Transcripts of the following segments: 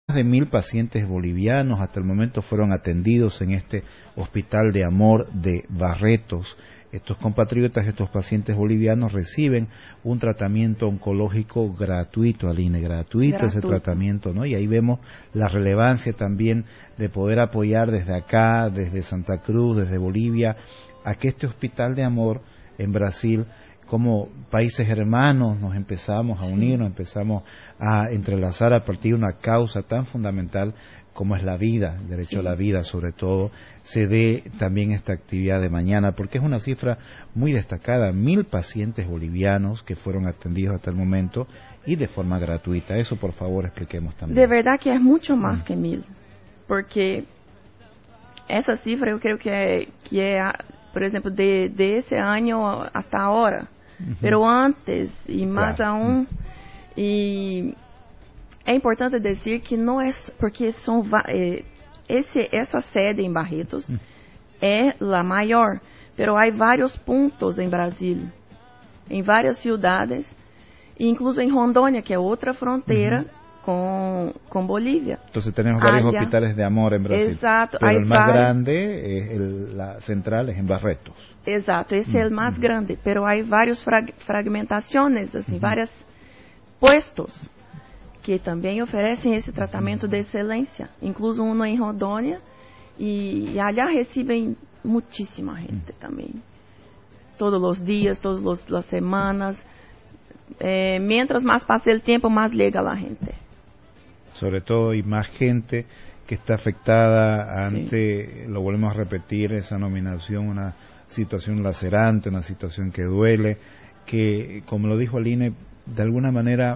de 1.000 pacientes bolivianos hasta el momento fueron atendidos en este Hospital de Amor de Barretos. Estos compatriotas, estos pacientes bolivianos reciben un tratamiento oncológico gratuito, Aline, gratuito ese tratamiento, ¿no? Y ahí vemos la relevancia también de poder apoyar desde acá, desde Santa Cruz, desde Bolivia, a que este Hospital de Amor en Brasil, como países hermanos, nos empezamos a unir, nos empezamos a entrelazar a partir de una causa tan fundamental como es la vida, el derecho a la vida sobre todo, se dé también esta actividad de mañana, porque es una cifra muy destacada, 1.000 pacientes bolivianos que fueron atendidos hasta el momento y de forma gratuita. Eso, por favor, expliquemos también. De verdad que es mucho más que 1.000, porque esa cifra yo creo que por ejemplo, de ese año hasta ahora, pero antes y más aún, y é importante dizer que não é porque são essa sede em Barretos é a maior, pero há vários pontos em Brasília, em várias cidades, incluso em Rondônia, que é outra fronteira com Bolívia. Entonces tenemos varios hospitales de amor en Brasil. Exato. Pero el más grande, la central, es en Barretos. Exato, esse é o mais grande, pero há várias fragmentações, assim, vários puestos que também oferecem esse tratamento de excelência, incluso um em Rondônia, e allá recebem muitíssima gente também. Todos os dias, todas as semanas. Mientras más pase el tiempo, más llega la gente. Sobre todo, y más gente que está afectada ante, lo volvemos a repetir, esa nominación, una situación lacerante, una situación que duele, que, como lo dijo Aline, de alguna manera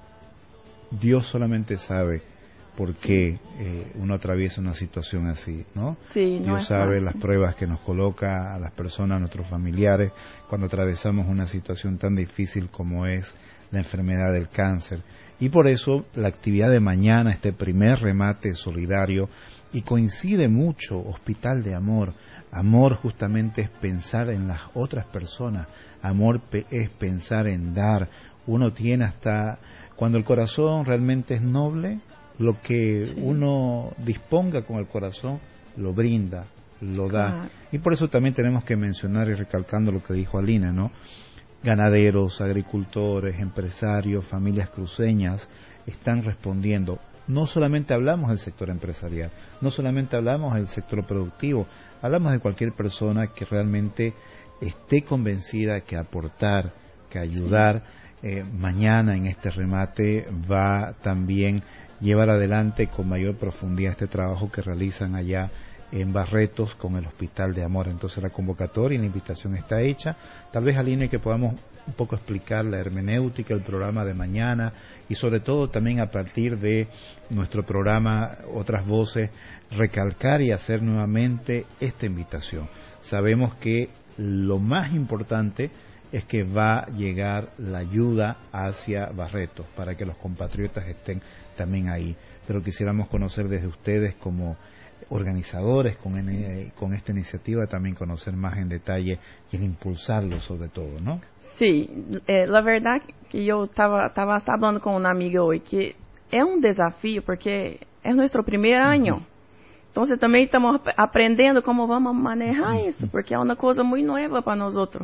Dios solamente sabe por qué uno atraviesa una situación así, ¿no? Sí, no Dios sabe las pruebas que nos coloca a las personas, a nuestros familiares, cuando atravesamos una situación tan difícil como es la enfermedad del cáncer. Y por eso la actividad de mañana, este primer remate solidario, y coincide mucho, Hospital de Amor. Amor justamente es pensar en las otras personas, amor es pensar en dar. Uno tiene hasta, cuando el corazón realmente es noble, lo que uno disponga con el corazón lo brinda, lo da. Y por eso también tenemos que mencionar y recalcando lo que dijo Aline, ¿no? Ganaderos, agricultores, empresarios, familias cruceñas están respondiendo. No solamente hablamos del sector empresarial, no solamente hablamos del sector productivo, hablamos de cualquier persona que realmente esté convencida que aportar, que ayudar, mañana en este remate va también llevar adelante con mayor profundidad este trabajo que realizan allá en Barretos con el Hospital de Amor. Entonces la convocatoria y la invitación está hecha. Tal vez, Aline, que podamos un poco explicar la hermenéutica, el programa de mañana y sobre todo también a partir de nuestro programa Otras Voces, recalcar y hacer nuevamente esta invitación. Sabemos que lo más importante es que va a llegar la ayuda hacia Barretos para que los compatriotas estén también ahí. Pero quisiéramos conocer desde ustedes como organizadores con esta iniciativa, también conocer más en detalle y el impulsarlo sobre todo, ¿no? Sí, la verdad que yo estaba hablando con una amiga hoy que es un desafío porque es nuestro primer año. Entonces también estamos aprendiendo cómo vamos a manejar eso, porque es una cosa muy nueva para nosotros.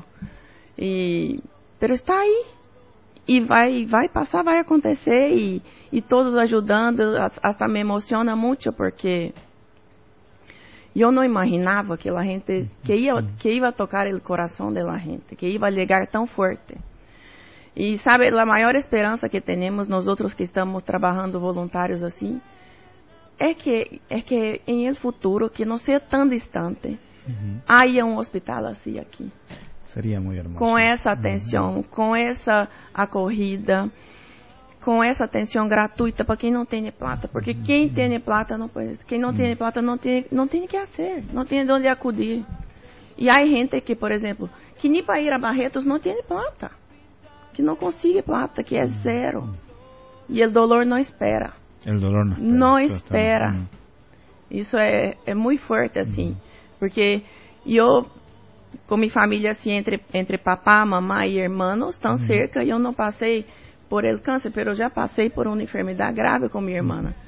Pero está ahí e vai passar, vai acontecer e todos ajudando, hasta me emociona muito porque eu não imaginava que a gente que ia tocar o coração da gente, que ia chegar tão forte. E sabe, a maior esperança que temos nós outros que estamos trabalhando voluntários assim é que em el futuro, que não seja tão distante, haya um hospital assim aqui. Seria muito hermoso. Com essa atenção, com essa acolhida, com essa atenção gratuita para quem não tem plata, porque quem tem plata não pode, quem não tem plata não tem que fazer, não tem de onde acudir. E há gente que, por exemplo, que nem para ir a Barretos não tem plata, que não consegue plata, que é zero. E o dolor não espera. O dolor não espera. Isso é muito forte assim, porque eu com minha família assim, entre papá, mamãe e irmãos, tão cerca, eu não passei por el câncer, mas eu já passei por uma enfermidade grave com minha irmã.